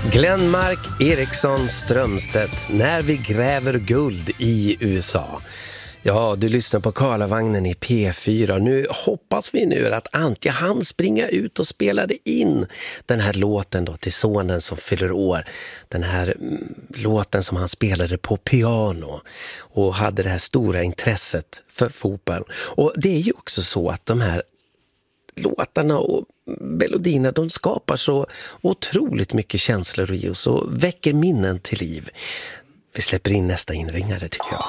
Glenmark Eriksson Strömstedt, När vi gräver guld i USA. Ja, du lyssnar på Karlavagnen i P4. Nu hoppas vi nu att Antje hann springa ut och spelade in den här låten då till sonen som fyller år. Den här låten som han spelade på piano och hade det här stora intresset för fotboll. Och det är ju också så att de här låtarna och melodierna, de skapar så otroligt mycket känslor i oss och väcker minnen till liv. Vi släpper in nästa inringare tycker jag.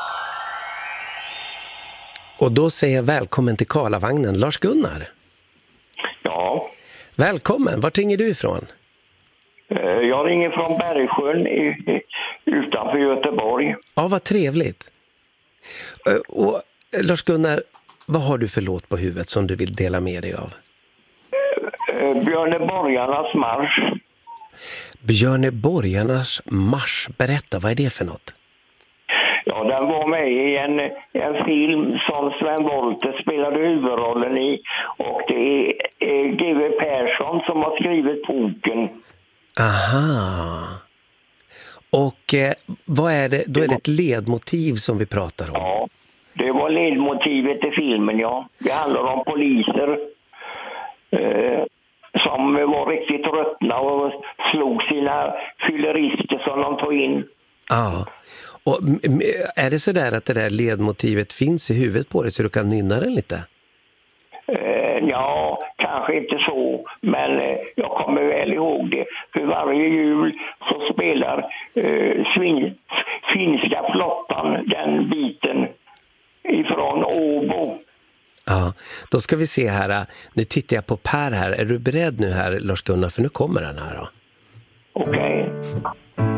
Och då säger jag välkommen till Karlavagnen, Lars-Gunnar. Ja. Välkommen, vart ringer du ifrån? Jag ringer från Bergsjön utanför Göteborg. Ja, vad trevligt. Och Lars-Gunnar, vad har du för låt på huvudet som du vill dela med dig av? Björneborgarnas marsch. Björneborgarnas marsch, berätta, vad är det för något? Ja, den var med i en film som Sven Wollter spelade huvudrollen i. Och det är G.W. Persson som har skrivit boken. Aha. Och vad är det? Då är det ett ledmotiv som vi pratar om. Ja, det var ledmotivet i filmen, ja. Det handlar om poliser som var riktigt tröttna och slog sina fyllerister som de tog in. Ja, och är det så där att det där ledmotivet finns i huvudet på dig så du kan nynna den lite? Ja, kanske inte så, men jag kommer väl ihåg det. För varje jul så spelar finska flottan den biten ifrån Åbo. Ja, då ska vi se här. Nu tittar jag på Per här. Är du beredd nu här, Lars-Gunnar? För nu kommer den här då. Okej.